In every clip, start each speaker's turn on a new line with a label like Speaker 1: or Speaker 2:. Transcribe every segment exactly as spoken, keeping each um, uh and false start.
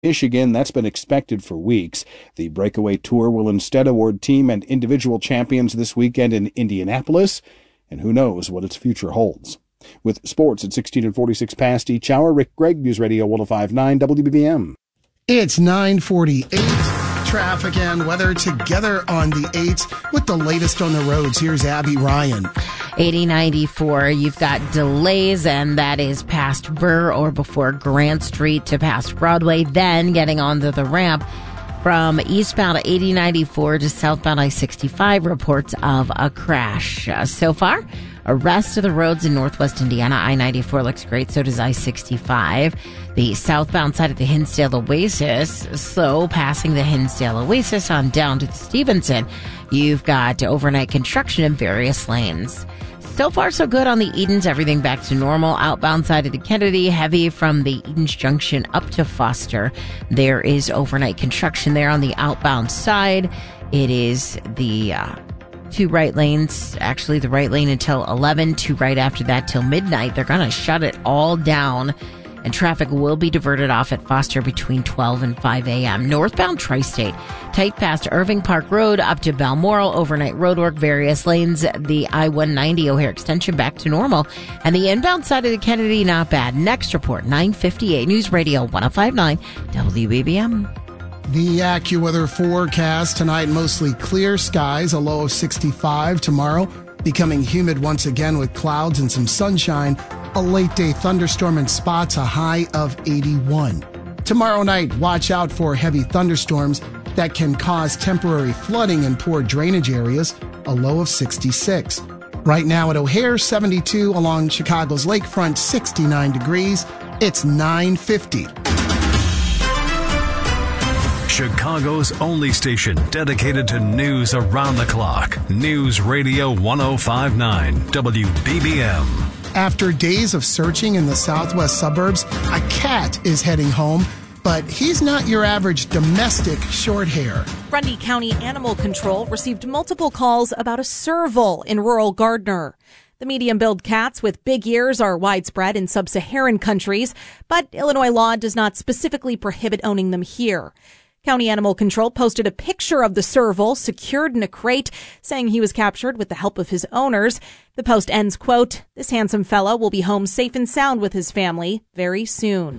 Speaker 1: Michigan. That's been expected for weeks. The Breakaway Tour will instead award team and individual champions this weekend in Indianapolis, and who knows what its future holds. With sports at sixteen and forty-six past each hour, Rick Gregg, News Radio one oh five point nine W B B M.
Speaker 2: It's nine forty-eight. Traffic and weather together on the eights with the latest on the roads. Here's Abby Ryan.
Speaker 3: eighty ninety-four, you've got delays, and that is past Burr or before Grant Street to past Broadway, then getting onto the ramp from eastbound eighty ninety-four to southbound I sixty-five, reports of a crash. Uh, so far, the rest of the roads in northwest Indiana, I ninety-four looks great, so does I sixty-five. The southbound side of the Hinsdale Oasis, so passing the Hinsdale Oasis on down to Stevenson, you've got overnight construction in various lanes. So far, so good on the Edens. Everything back to normal. Outbound side of the Kennedy, heavy from the Edens Junction up to Foster. There is overnight construction there on the outbound side. It is the uh, two right lanes, actually the right lane until eleven, two right after that till midnight. They're going to shut it all down, and traffic will be diverted off at Foster between twelve and five a.m. Northbound Tri-State, tight past Irving Park Road up to Balmoral, overnight roadwork, various lanes. The I one ninety O'Hare extension back to normal. And the inbound side of the Kennedy, not bad. Next report, nine fifty-eight, News Radio one oh five point nine W B B M.
Speaker 2: The AccuWeather forecast tonight, mostly clear skies, a low of sixty-five. Tomorrow, becoming humid once again with clouds and some sunshine. A late day thunderstorm in spots, a high of eighty-one. Tomorrow night, watch out for heavy thunderstorms that can cause temporary flooding in poor drainage areas, a low of sixty-six. Right now at O'Hare, seventy-two, along Chicago's lakefront, sixty-nine degrees. It's nine fifty.
Speaker 4: Chicago's only station dedicated to news around the clock. News Radio one oh five point nine W B B M.
Speaker 2: After days of searching in the southwest suburbs, a cat is heading home, but he's not your average domestic short hair.
Speaker 5: Grundy County Animal Control received multiple calls about a serval in rural Gardner. The medium-billed cats with big ears are widespread in sub-Saharan countries, but Illinois law does not specifically prohibit owning them here. County Animal Control posted a picture of the serval secured in a crate, saying he was captured with the help of his owners. The post ends, quote, "This handsome fellow will be home safe and sound with his family very soon."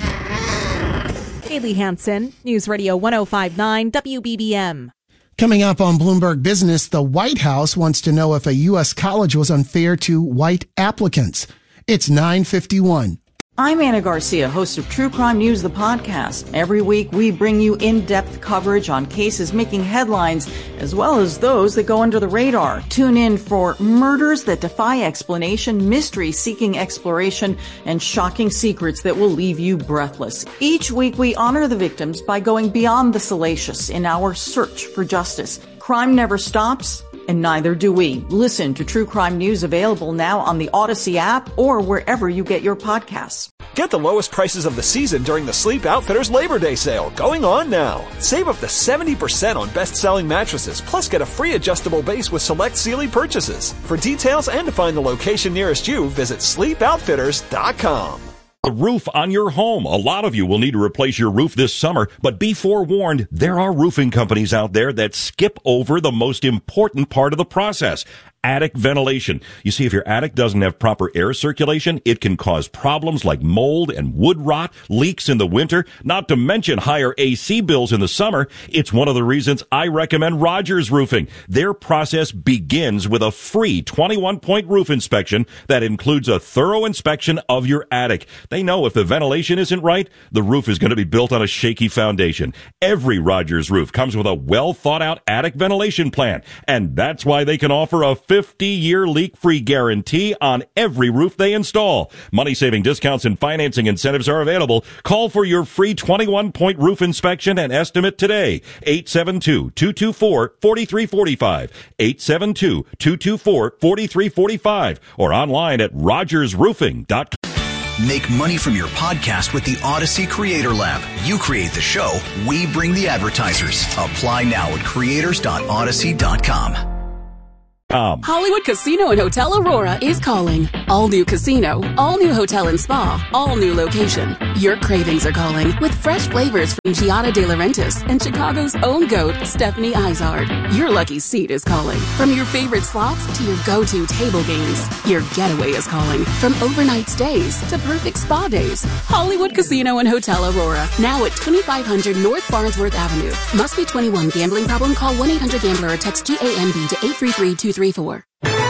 Speaker 5: Haley Hansen, News Radio one oh five point nine W B B M.
Speaker 2: Coming up on Bloomberg Business, the White House wants to know if a U S college was unfair to white applicants. It's nine fifty-one.
Speaker 6: I'm Anna Garcia, host of True Crime News, the podcast. Every week, we bring you in-depth coverage on cases making headlines, as well as those that go under the radar. Tune in for murders that defy explanation, mystery seeking exploration, and shocking secrets that will leave you breathless. Each week, we honor the victims by going beyond the salacious in our search for justice. Crime never stops, and neither do we. Listen to True Crime News, available now on the Odyssey app or wherever you get your podcasts.
Speaker 7: Get the lowest prices of the season during the Sleep Outfitters Labor Day sale, going on now. Save up to seventy percent on best-selling mattresses, plus get a free adjustable base with select Sealy purchases. For details and to find the location nearest you, visit sleep outfitters dot com.
Speaker 8: The roof on your home. A lot of you will need to replace your roof this summer, but be forewarned, there are roofing companies out there that skip over the most important part of the process. Attic ventilation. You see, if your attic doesn't have proper air circulation, it can cause problems like mold and wood rot, leaks in the winter, not to mention higher A C bills in the summer. It's one of the reasons I recommend Rogers Roofing. Their process begins with a free twenty-one point roof inspection that includes a thorough inspection of your attic. They know if the ventilation isn't right, the roof is going to be built on a shaky foundation. Every Rogers roof comes with a well-thought-out attic ventilation plan, and that's why they can offer a fifty-year leak-free guarantee on every roof they install. Money-saving discounts and financing incentives are available. Call for your free twenty-one point roof inspection and estimate today. eight seven two, two two four, four three four five. eight seven two, two two four, four three four five. Or online at rogers roofing dot com.
Speaker 9: Make money from your podcast with the Odyssey Creator Lab. You create the show, we bring the advertisers. Apply now at creators dot odyssey dot com.
Speaker 8: com.
Speaker 10: Hollywood Casino and Hotel Aurora is calling. All new casino, all new hotel and spa, all new location. Your cravings are calling with fresh flavors from Giada De Laurentiis and Chicago's own goat, Stephanie Izard. Your lucky seat is calling. From your favorite slots to your go-to table games, your getaway is calling. From overnight stays to perfect spa days. Hollywood Casino and Hotel Aurora, now at twenty-five hundred North Farnsworth Avenue. Must be twenty-one. Gambling problem? Call one eight hundred gambler or text G A M B to eight three three two three four.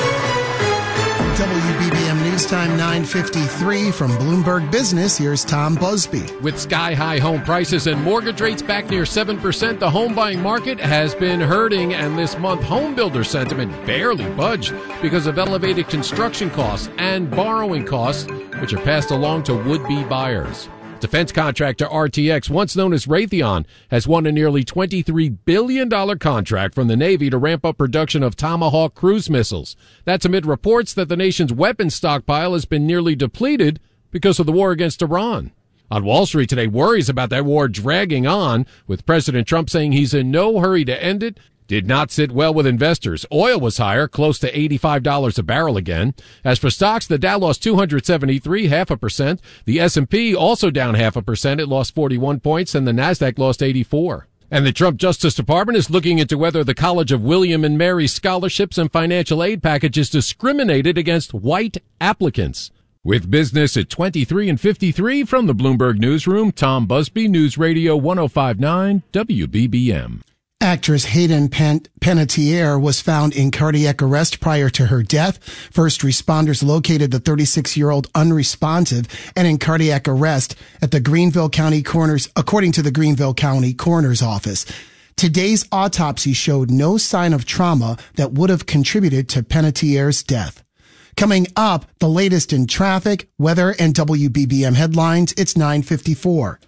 Speaker 2: W B B M News Time nine fifty-three from Bloomberg Business. Here's Tom Busby.
Speaker 11: With sky-high home prices and mortgage rates back near seven percent, the home buying market has been hurting, and this month home builder sentiment barely budged because of elevated construction costs and borrowing costs, which are passed along to would-be buyers. Defense contractor R T X, once known as Raytheon, has won a nearly twenty-three billion dollars contract from the Navy to ramp up production of Tomahawk cruise missiles. That's amid reports that the nation's weapons stockpile has been nearly depleted because of the war against Iran. On Wall Street today, worries about that war dragging on, with President Trump saying he's in no hurry to end it, did not sit well with investors. Oil was higher, close to eighty-five dollars a barrel again. As for stocks, the Dow lost two hundred seventy-three, half a percent. The S and P also down half a percent. It lost forty-one points, and the Nasdaq lost eighty-four. And the Trump Justice Department is looking into whether the College of William and Mary scholarships and financial aid packages discriminated against white applicants. With business at twenty-three and fifty-three from the Bloomberg Newsroom, Tom Busby, News Radio ten fifty-nine W B B M.
Speaker 2: Actress Hayden Pan- Panettiere was found in cardiac arrest prior to her death. First responders located the thirty-six-year-old unresponsive and in cardiac arrest at the Greenville County Coroner's, according to the Greenville County Coroner's Office. Today's autopsy showed no sign of trauma that would have contributed to Panettiere's death. Coming up, the latest in traffic, weather, and W B B M headlines. It's nine fifty-four.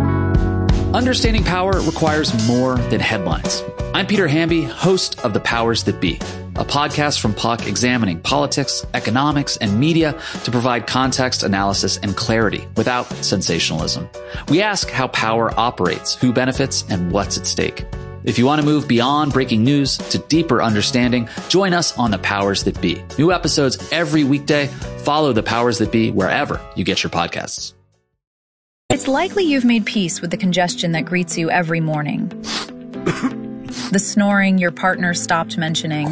Speaker 12: Understanding power requires more than headlines. I'm Peter Hamby, host of The Powers That Be, a podcast from Puck examining politics, economics, and media to provide context, analysis, and clarity without sensationalism. We ask how power operates, who benefits, and what's at stake. If you want to move beyond breaking news to deeper understanding, join us on The Powers That Be. New episodes every weekday. Follow The Powers That Be wherever you get your podcasts.
Speaker 13: It's likely you've made peace with the congestion that greets you every morning. The snoring your partner stopped mentioning.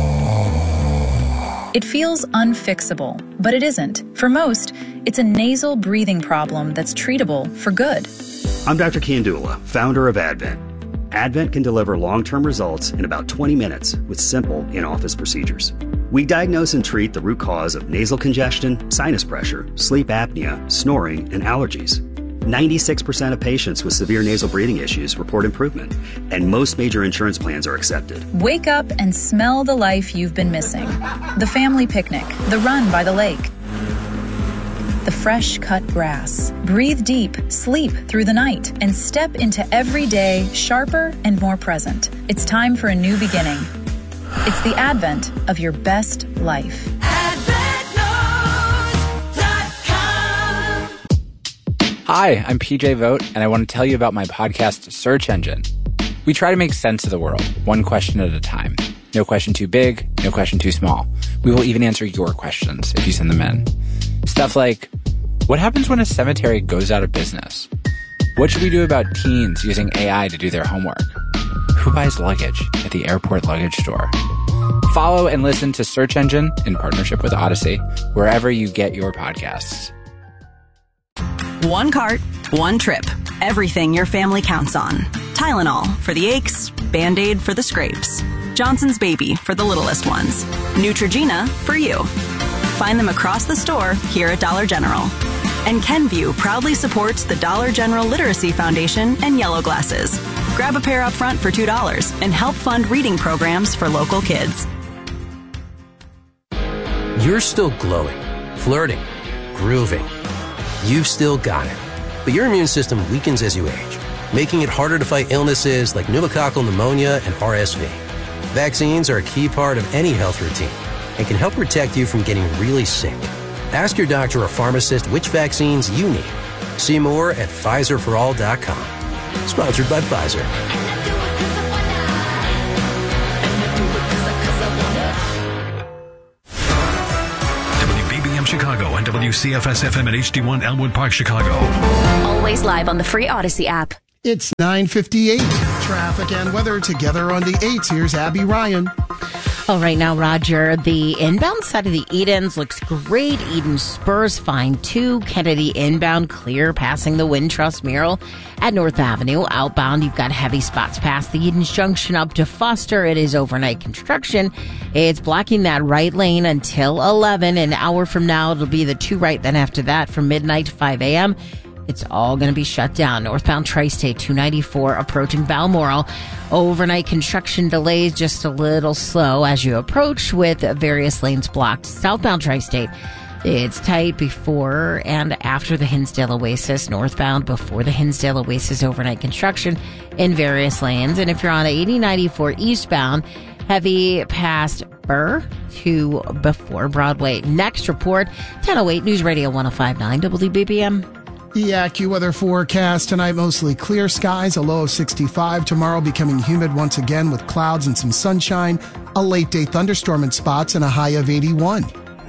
Speaker 13: It feels unfixable, but it isn't. For most, it's a nasal breathing problem that's treatable for good.
Speaker 14: I'm Doctor Kiandula, founder of Advent. Advent can deliver long-term results in about twenty minutes with simple in-office procedures. We diagnose and treat the root cause of nasal congestion, sinus pressure, sleep apnea, snoring, and allergies. ninety-six percent of patients with severe nasal breathing issues report improvement, and most major insurance plans are accepted.
Speaker 13: Wake up and smell the life you've been missing. The family picnic, the run by the lake, the fresh cut grass. Breathe deep, sleep through the night, and step into every day sharper and more present. It's time for a new beginning. It's the advent of your best life.
Speaker 15: Hi, I'm P J Vogt, and I want to tell you about my podcast, Search Engine. We try to make sense of the world, one question at a time. No question too big, no question too small. We will even answer your questions if you send them in. Stuff like, what happens when a cemetery goes out of business? What should we do about teens using A I to do their homework? Who buys luggage at the airport luggage store? Follow and listen to Search Engine in partnership with Odyssey, wherever you get your podcasts.
Speaker 16: One cart, one trip. Everything your family counts on. Tylenol for the aches, Band-Aid for the scrapes. Johnson's Baby for the littlest ones. Neutrogena for you. Find them across the store here at Dollar General. And Kenvue proudly supports the Dollar General Literacy Foundation and Yellow Glasses. Grab a pair up front for two dollars and help fund reading programs for local kids.
Speaker 17: You're still glowing, flirting, grooving. You've still got it. But your immune system weakens as you age, making it harder to fight illnesses like pneumococcal pneumonia and R S V. Vaccines are a key part of any health routine and can help protect you from getting really sick. Ask your doctor or pharmacist which vaccines you need. See more at Pfizer for all dot com. Sponsored by Pfizer.
Speaker 4: Chicago on W C F S F M and H D one Elmwood Park, Chicago.
Speaker 18: Always live on the free Odyssey app.
Speaker 2: It's nine fifty-eight. Traffic and weather together on the eights. Here's Abby Ryan.
Speaker 3: Oh, right now, Roger, the inbound side of the Edens looks great. Eden Spurs fine too. Kennedy inbound clear, passing the Wintrust mural at North Avenue. Outbound, you've got heavy spots past the Edens Junction up to Foster. It is overnight construction. It's blocking that right lane until eleven. An hour from now, it'll be the two right. Then after that, from midnight to five a.m., it's all going to be shut down. Northbound Tri-State two ninety-four approaching Balmoral. Overnight construction delays just a little slow as you approach with various lanes blocked. Southbound Tri-State, it's tight before and after the Hinsdale Oasis. Northbound before the Hinsdale Oasis overnight construction in various lanes. And if you're on eighty ninety-four eastbound, heavy past Burr to before Broadway. Next report, ten oh eight News Radio one oh five point nine W B B M.
Speaker 2: The AccuWeather forecast tonight, mostly clear skies, a low of sixty-five. Tomorrow becoming humid once again with clouds and some sunshine, a late day thunderstorm in spots, and a high of eighty-one.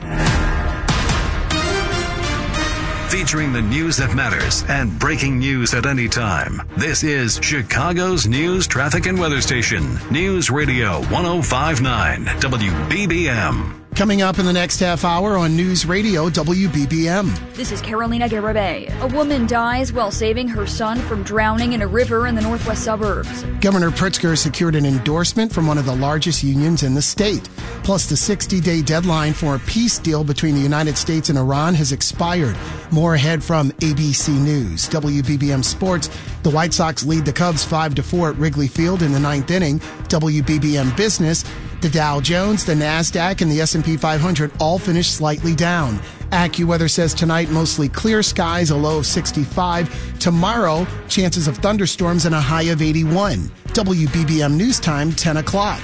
Speaker 4: Featuring the news that matters and breaking news at any time. This is Chicago's news, traffic, and weather station. News Radio one oh five point nine W B B M.
Speaker 2: Coming up in the next half hour on News Radio W B B M.
Speaker 19: This is Carolina Garibay. A woman dies while saving her son from drowning in a river in the northwest suburbs.
Speaker 2: Governor Pritzker secured an endorsement from one of the largest unions in the state. Plus, the sixty-day deadline for a peace deal between the United States and Iran has expired. More ahead from A B C News. W B B M Sports. The White Sox lead the Cubs five to four at Wrigley Field in the ninth inning. W B B M Business. The Dow Jones, the NASDAQ, and the S and P five hundred all finished slightly down. AccuWeather says tonight mostly clear skies, a low of sixty-five. Tomorrow, chances of thunderstorms and a high of eighty-one. W B B M News Time, ten o'clock.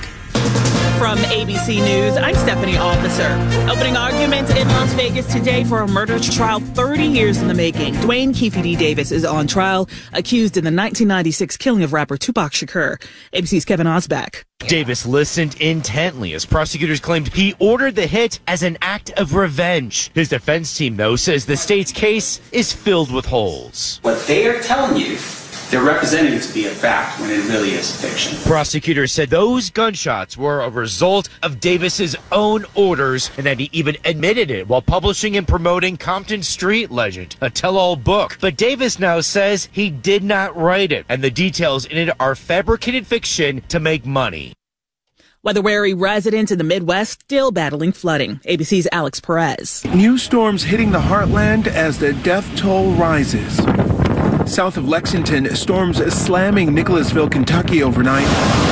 Speaker 20: From A B C News, I'm Stephanie Officer. Opening arguments in Las Vegas today for a murder trial thirty years in the making. Dwayne Keefe D. Davis is on trial, accused in the nineteen ninety-six killing of rapper Tupac Shakur. A B C's Kevin Osbeck.
Speaker 21: Davis listened intently as prosecutors claimed he ordered the hit as an act of revenge. His defense team, though, says the state's case is filled with holes.
Speaker 22: What they are telling you, they're representing it to be a fact when it really is fiction.
Speaker 21: Prosecutors said those gunshots were a result of Davis's own orders and that he even admitted it while publishing and promoting Compton Street Legend, a tell-all book. But Davis now says he did not write it, and the details in it are fabricated fiction to make money.
Speaker 20: Weather-wary residents in the Midwest still battling flooding. A B C's Alex Perez.
Speaker 23: New storms hitting the heartland as the death toll rises. South of Lexington, storms slamming Nicholasville, Kentucky overnight.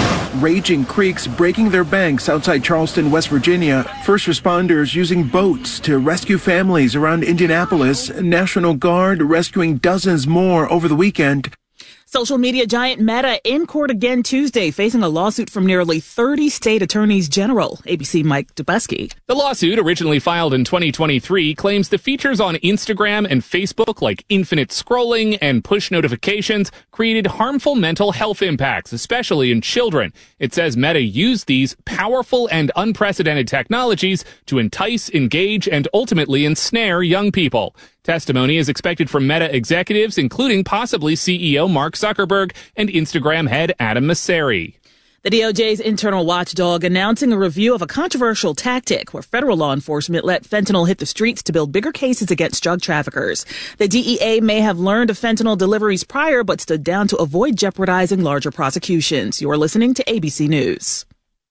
Speaker 23: Raging creeks breaking their banks outside Charleston, West Virginia. First responders using boats to rescue families around Indianapolis. National Guard rescuing dozens more over the weekend.
Speaker 20: Social media giant Meta in court again Tuesday, facing a lawsuit from nearly thirty state attorneys general. A B C Mike Dubesky.
Speaker 24: The lawsuit, originally filed in twenty twenty-three, claims the features on Instagram and Facebook, like infinite scrolling and push notifications, created harmful mental health impacts, especially in children. It says Meta used these powerful and unprecedented technologies to entice, engage, and ultimately ensnare young people. Testimony is expected from Meta executives, including possibly C E O Mark Zuckerberg and Instagram head Adam Mosseri.
Speaker 20: The D O J's internal watchdog announcing a review of a controversial tactic where federal law enforcement let fentanyl hit the streets to build bigger cases against drug traffickers. The D E A may have learned of fentanyl deliveries prior, but stood down to avoid jeopardizing larger prosecutions. You're listening to A B C News.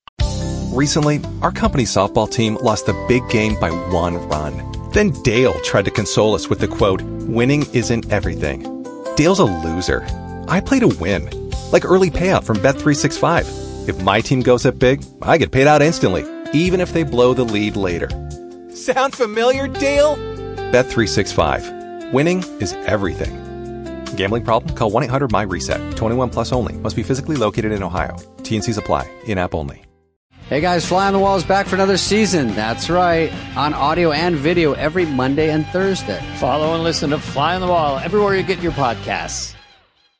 Speaker 25: Recently, our company's softball team lost a big game by one run. Then Dale tried to console us with the quote, "Winning isn't everything." Dale's a loser. I play to win. Like early payout from Bet three sixty-five. If my team goes up big, I get paid out instantly, even if they blow the lead later.
Speaker 26: Sound familiar, Dale?
Speaker 25: Bet three sixty-five. Winning is everything. Gambling problem? Call one eight hundred my reset. twenty-one plus only. Must be physically located in Ohio. T N Cs apply. In-app only.
Speaker 27: Hey guys, Fly on the Wall is back for another season. That's right. On audio and video every Monday and Thursday.
Speaker 28: Follow and listen to Fly on the Wall everywhere you get your podcasts.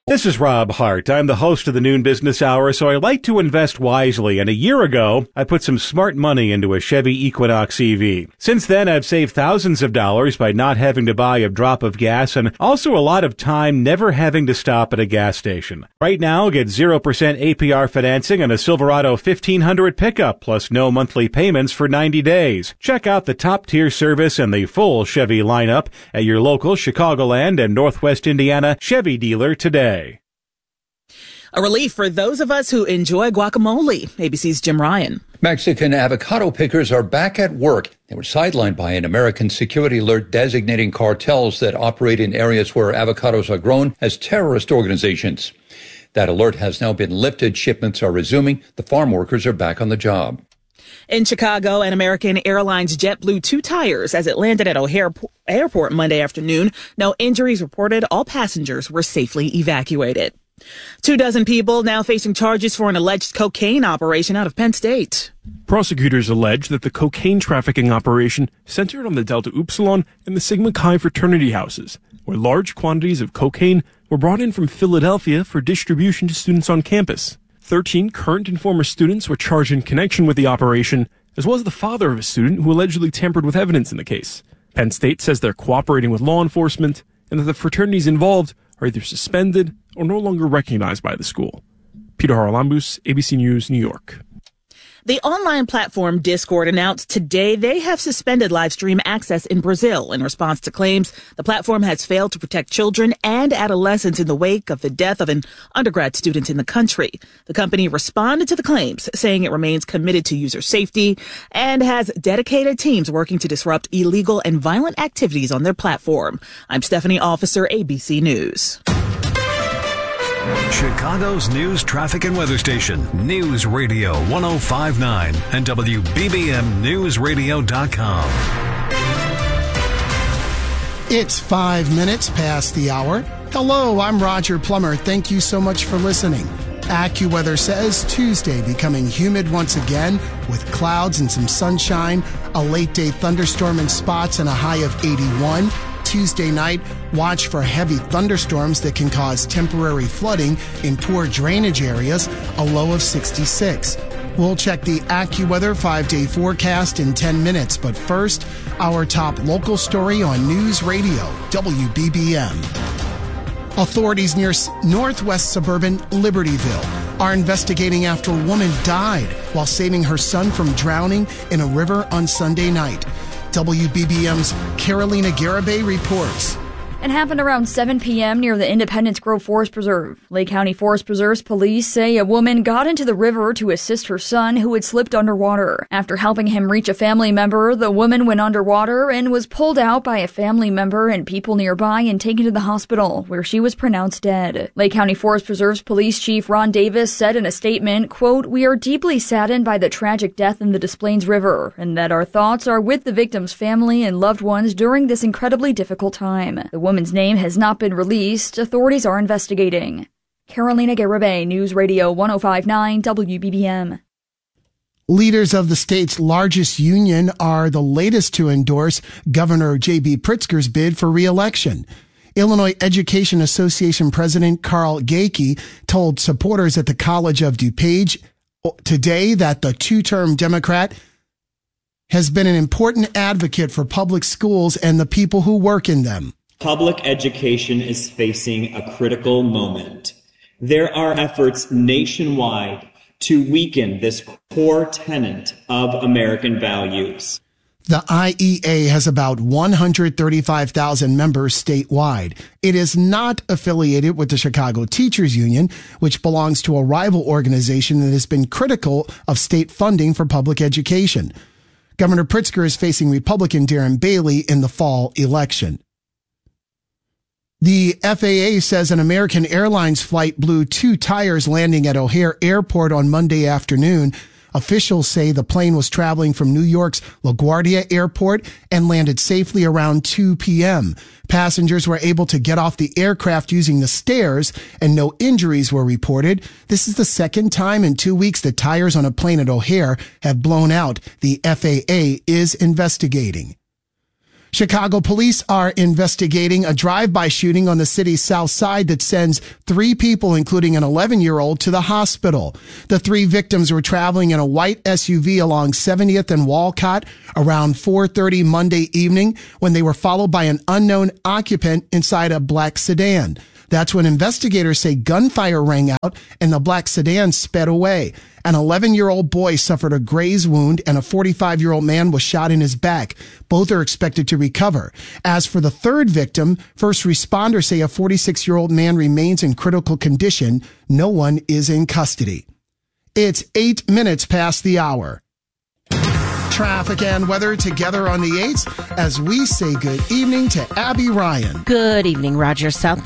Speaker 1: This is Rob Hart. I'm the host of the Noon Business Hour, so I like to invest wisely, and a year ago, I put some smart money into a Chevy Equinox E V. Since then, I've saved thousands of dollars by not having to buy a drop of gas, and also a lot of time never having to stop at a gas station. Right now, get zero percent A P R financing on a Silverado fifteen hundred pickup, plus no monthly payments for ninety days. Check out the top-tier service and the full Chevy lineup at your local Chicagoland and Northwest Indiana Chevy dealer today.
Speaker 20: A relief for those of us who enjoy guacamole. A B C's Jim Ryan.
Speaker 5: Mexican avocado pickers are back at work. They were sidelined by an American security alert designating cartels that operate in areas where avocados are grown as terrorist organizations. That alert has now been lifted. Shipments are resuming. The farm workers are back on the job.
Speaker 20: In Chicago, an American Airlines jet blew two tires as it landed at O'Hare Airport Monday afternoon. No injuries reported. All passengers were safely evacuated. Two dozen people now facing charges for an alleged cocaine operation out of Penn State.
Speaker 6: Prosecutors allege that the cocaine trafficking operation centered on the Delta Upsilon and the Sigma Chi fraternity houses, where large quantities of cocaine were brought in from Philadelphia for distribution to students on campus. Thirteen current and former students were charged in connection with the operation, as well as the father of a student who allegedly tampered with evidence in the case. Penn State says they're cooperating with law enforcement and that the fraternities involved are either suspended or no longer recognized by the school. Peter Haralambous, A B C News, New York.
Speaker 20: The online platform Discord announced today they have suspended live stream access in Brazil in response to claims the platform has failed to protect children and adolescents in the wake of the death of an undergrad student in the country. The company responded to the claims, saying it remains committed to user safety and has dedicated teams working to disrupt illegal and violent activities on their platform. I'm Stephanie Officer, A B C News.
Speaker 4: Chicago's news, traffic, and weather station, News Radio one oh five point nine and W B B M News Radio dot com.
Speaker 2: It's five minutes past the hour. Hello, I'm Roger Plummer. Thank you so much for listening. AccuWeather says Tuesday becoming humid once again with clouds and some sunshine, a late-day thunderstorm in spots and a high of eighty-one. Tuesday night, watch for heavy thunderstorms that can cause temporary flooding in poor drainage areas, a low of sixty-six. We'll check the AccuWeather five-day forecast in ten minutes, but first, our top local story on News Radio, W B B M. Authorities near northwest suburban Libertyville are investigating after a woman died while saving her son from drowning in a river on Sunday night. W B B M's Carolina Garibay reports.
Speaker 19: It happened around seven p.m. near the Independence Grove Forest Preserve. Lake County Forest Preserve's police say a woman got into the river to assist her son who had slipped underwater. After helping him reach a family member, the woman went underwater and was pulled out by a family member and people nearby and taken to the hospital, where she was pronounced dead. Lake County Forest Preserve's Police Chief Ron Davis said in a statement, quote, "We are deeply saddened by the tragic death in the Des Plaines River, and that our thoughts are with the victim's family and loved ones during this incredibly difficult time." The woman's name has not been released. Authorities are investigating. Carolina Garibay, News Radio one oh five point nine W B B M.
Speaker 2: Leaders of the state's largest union are the latest to endorse Governor J B Pritzker's bid for re-election. Illinois Education Association President Carl Gaike told supporters at the College of DuPage today that the two-term Democrat has been an important advocate for public schools and the people who work in them.
Speaker 7: Public education is facing a critical moment. There are efforts nationwide to weaken this core tenet of American values.
Speaker 2: The I E A has about one hundred thirty-five thousand members statewide. It is not affiliated with the Chicago Teachers Union, which belongs to a rival organization that has been critical of state funding for public education. Governor Pritzker is facing Republican Darren Bailey in the fall election. The F A A says an American Airlines flight blew two tires landing at O'Hare Airport on Monday afternoon. Officials say the plane was traveling from New York's LaGuardia Airport and landed safely around two p.m. Passengers were able to get off the aircraft using the stairs and no injuries were reported. This is the second time in two weeks that tires on a plane at O'Hare have blown out. The F A A is investigating. Chicago police are investigating a drive-by shooting on the city's south side that sends three people, including an eleven-year-old, to the hospital. The three victims were traveling in a white S U V along seventieth and Walcott around four thirty Monday evening when they were followed by an unknown occupant inside a black sedan. That's when investigators say gunfire rang out and the black sedan sped away. An eleven-year-old boy suffered a graze wound and a forty-five-year-old man was shot in his back. Both are expected to recover. As for the third victim, first responders say a forty-six-year-old man remains in critical condition. No one is in custody. It's eight minutes past the hour. Traffic and weather together on the eights as we say good evening to Abby Ryan.
Speaker 3: Good evening, Roger. South